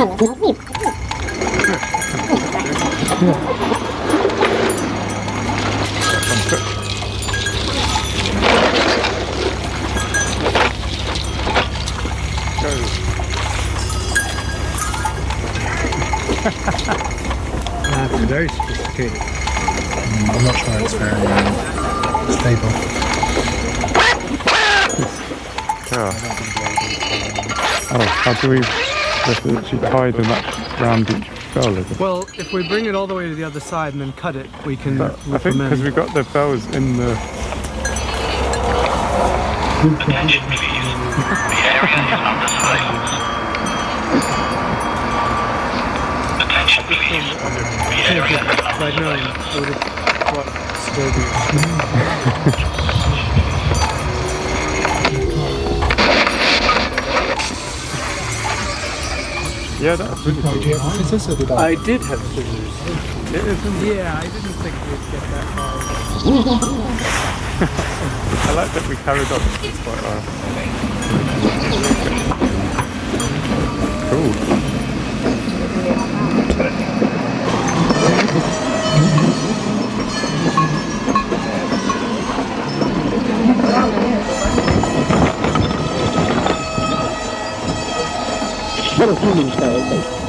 That's very sophisticated. I'm not sure it's very stable. Oh, how do we actually tie them up round each bell? Is it? Well, if we bring it all the way to the other side and then cut it, we can I think because we've got the bells in the... Attention please. The area is under surveillance. Attention please. The area is under If I'd known, surveillance. I would have brought Scorpion. Yeah, that's really Do you cool. have scissors or did I? I did have scissors. It is. Yeah, I didn't think we'd get that far. I like that we carried on quite well. Cool. Bueno, sí,